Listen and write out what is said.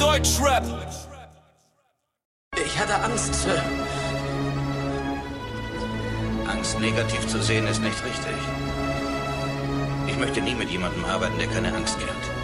Deutschrap. Ich hatte Angst. Angst negativ zu sehen ist nicht richtig. Ich möchte nie mit jemandem arbeiten, der keine Angst kennt.